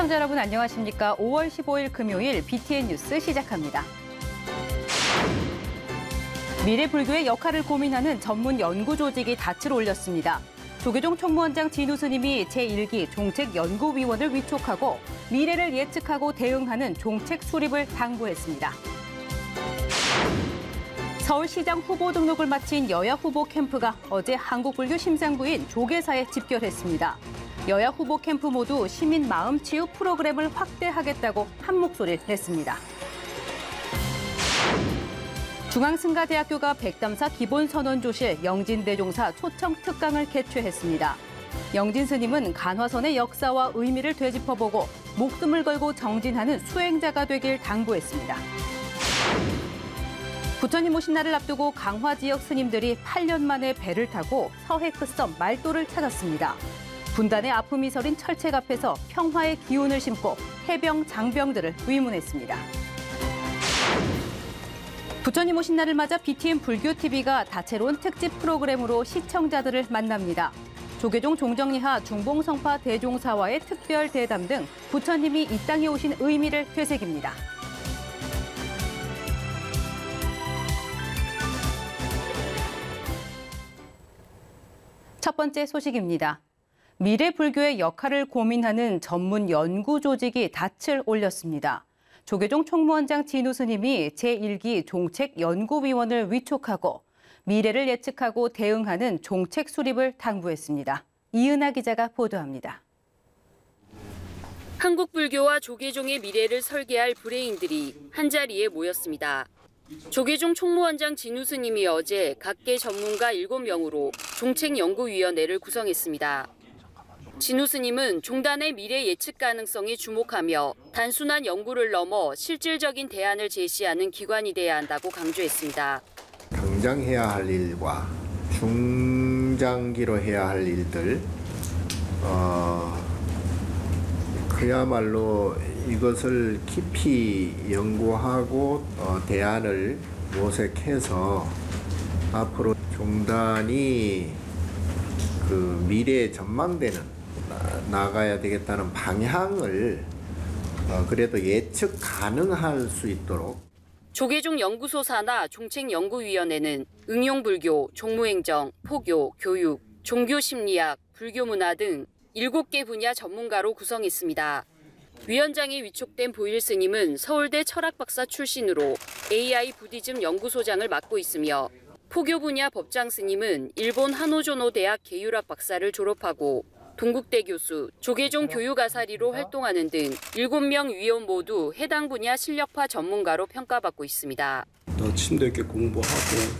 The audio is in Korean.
시청자 여러분 안녕하십니까? 5월 15일 금요일 BTN 뉴스 시작합니다. 미래 불교의 역할을 고민하는 전문 연구 조직이 닻을 올렸습니다. 조계종 총무원장 진우 스님이 제1기 종책연구위원을 위촉하고 미래를 예측하고 대응하는 종책 수립을 당부했습니다. 서울시장 후보 등록을 마친 여야 후보 캠프가 어제 한국불교 심상부인 조계사에 집결했습니다. 여야 후보 캠프 모두 시민 마음 치유 프로그램을 확대하겠다고 한 목소리를 냈습니다. 중앙승가대학교가 백담사 기본선언조실 영진대종사 초청 특강을 개최했습니다. 영진 스님은 간화선의 역사와 의미를 되짚어보고 목숨을 걸고 정진하는 수행자가 되길 당부했습니다. 부처님 오신 날을 앞두고 강화 지역 스님들이 8년 만에 배를 타고 서해 끝섬 말도를 찾았습니다. 분단의 아픔이 서린 철책 앞에서 평화의 기운을 심고 해병, 장병들을 위문했습니다. 부처님 오신 날을 맞아 BTN 불교TV가 다채로운 특집 프로그램으로 시청자들을 만납니다. 조계종 종정리하 중봉성파 대종사와의 특별 대담 등 부처님이 이 땅에 오신 의미를 되새깁니다. 첫 번째 소식입니다. 미래 불교의 역할을 고민하는 전문 연구 조직이 닻을 올렸습니다. 조계종 총무원장 진우 스님이 제1기 종책연구위원을 위촉하고 미래를 예측하고 대응하는 종책 수립을 당부했습니다. 이은하 기자가 보도합니다. 한국 불교와 조계종의 미래를 설계할 브레인들이 한자리에 모였습니다. 조계종 총무원장 진우 스님이 어제 각계 전문가 7명으로 종책연구위원회를 구성했습니다. 진우 스님은 종단의 미래 예측 가능성에 주목하며 단순한 연구를 넘어 실질적인 대안을 제시하는 기관이 돼야 한다고 강조했습니다. 당장 해야 할 일과 중장기로 해야 할 일들, 그야말로 이것을 깊이 연구하고 대안을 모색해서 앞으로 종단이 그 미래에 전망되는 나가야 되겠다는 방향을 그래도 예측 가능할 수 있도록. 조계종 연구소 산하 종책연구위원회는 응용불교, 종무행정, 포교, 교육, 종교심리학, 불교문화 등 7개 분야 전문가로 구성했습니다. 위원장이 위촉된 보일 스님은 서울대 철학박사 출신으로 AI 부디즘 연구소장을 맡고 있으며 포교 분야 법장 스님은 일본 하노조노 대학 계율학 박사를 졸업하고 동국대 교수, 조계종 교육아사리로 활동하는 등 7명 위원 모두 해당 분야 실력파 전문가로 평가받고 있습니다. 더 침도 있게 공부하고